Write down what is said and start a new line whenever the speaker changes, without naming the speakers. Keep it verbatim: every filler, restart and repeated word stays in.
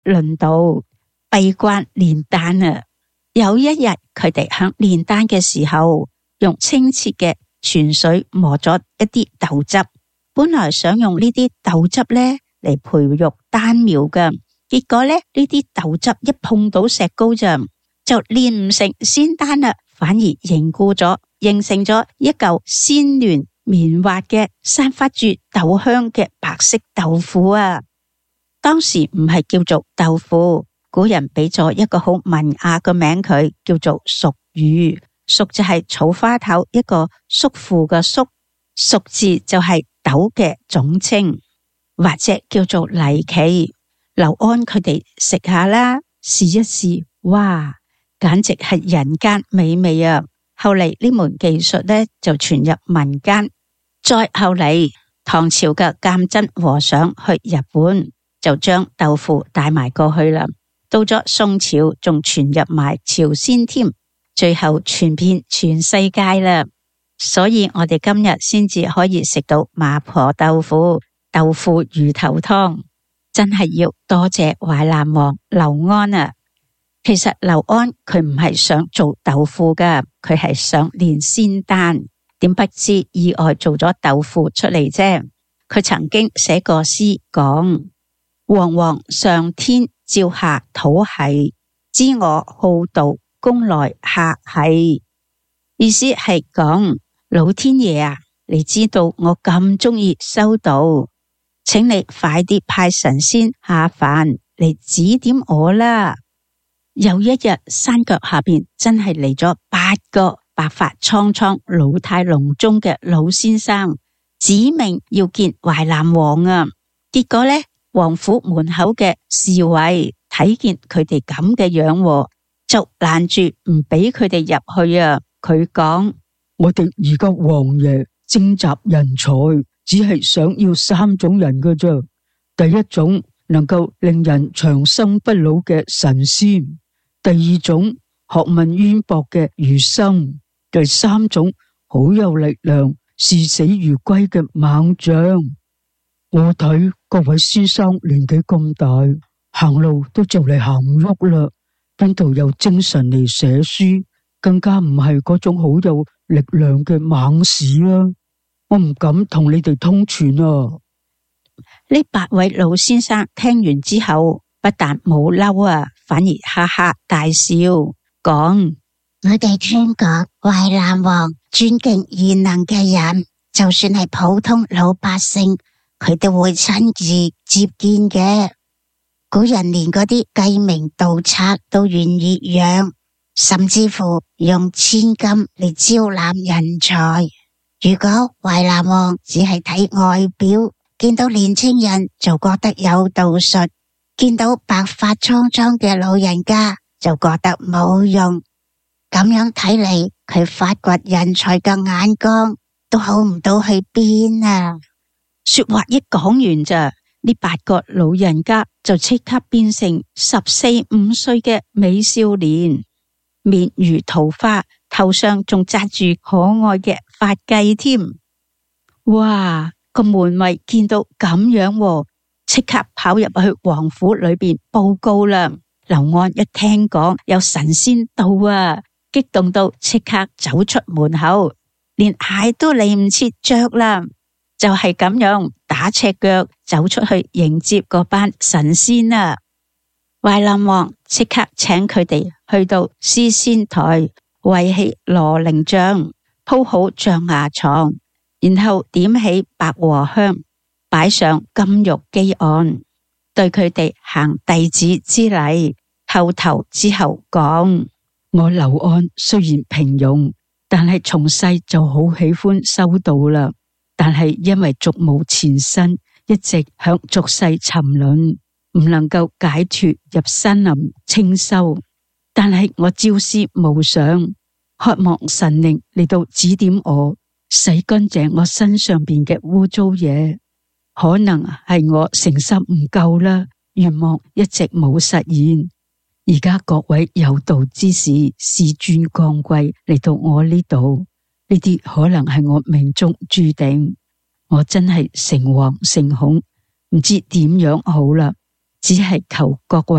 輪到閉關煉丹啊！有一日，佢哋響煉丹嘅時候，用清澈嘅泉水磨咗一啲豆汁。本來想用呢啲豆汁咧嚟培育丹苗嘅，結果咧呢啲豆汁一碰到石膏就就煉唔成仙丹啦，反而凝固咗，形成咗一嚿鮮嫩綿滑嘅散發住豆香嘅白色豆腐啊！當時唔係叫做豆腐，古人俾咗一個好文雅嘅名佢，叫做蜀魚。蜀就係草花頭一個叔父嘅叔，蜀字就係豆嘅總稱，或者叫做泥萁。劉安佢哋食下啦，試一試，哇，簡直係人間美味啊！後嚟呢門技術呢就傳入民間，再後嚟唐朝嘅鑑真和尚去日本，就將豆腐帶埋過去啦。到咗宋朝仲傳入埋朝鮮添，最後傳遍全世界啦。所以我哋今日先至可以食到麻婆豆腐、豆腐魚頭湯，真係要多謝淮南王劉安啊！其實劉安佢唔係想做豆腐噶，佢係想煉仙丹，點不知意外做咗豆腐出嚟啫。佢曾經寫過詩講：煌煌上天照下土系，知我好道功來客系。意思係講老天爺啊，你知道我咁中意修道，請你快啲派神仙下凡嚟指點我啦。有一日山腳下邊真係嚟咗八個白髮蒼蒼老態龍鍾嘅老先生，指命要見淮南王啊。結果呢，王府門口嘅侍衛睇見佢哋咁嘅樣，就攔住唔俾佢哋入去啊。佢講：
我哋而家王爺徵集人才，只係想要三種人嘅啫。第一種能夠令人長生不老嘅神仙，第二種學問淵博嘅儒生，第三種好有力量、視死如歸嘅猛將。我睇各位先生年紀咁大，行路都就嚟行唔喐啦，邊度有精神嚟寫書？更加唔係嗰種好有力量嘅猛士啦，我唔敢同你哋通傳啊！
呢八位老先生聽完之後，不但冇嬲啊，反而哈哈大笑，講：
我哋聽講淮南王尊敬賢能嘅人，就算係普通老百姓，佢都會親自接見嘅。古人連嗰啲雞鳴盜賊都願意養，甚至乎用千金嚟招攬人才。如果淮南王只係睇外表，見到年輕人就覺得有道術，見到白髮蒼蒼嘅老人家就覺得冇用，咁樣睇嚟，佢發掘人才嘅眼光都好唔到去邊啊！
說話一講完咋，呢八個老人家就即刻變成十四五歲嘅美少年，面如桃花，頭上仲紮住可愛嘅髮髻添。哇！個門衛見到咁樣，即刻跑入去王府裏邊報告啦。劉安一聽講有神仙到啊，激動到即刻走出門口，連鞋都嚟唔切着啦，就係咁樣打赤腳走出去迎接嗰班神仙啊。淮南王即刻請佢哋去到詩仙台，圍起羅鈴帳，鋪好象牙床，然後點起百和香，擺上金玉幾案，對佢哋行弟子之禮，叩頭之後講：
我劉安雖然平庸，但係從細就好喜歡修道啦。但係因為俗務纏身，一直響俗世沉淪，唔能夠解脫入山林清修。但係我朝思暮想，渴望神靈嚟到指點我，洗乾淨我身上邊嘅污糟嘢。可能係我誠心唔夠啦，願望一直冇實現。而家各位有道之士士尊降貴嚟到我呢度，呢啲可能係我命中注定。我真係誠惶誠恐，唔知點樣好啦。 只係求各位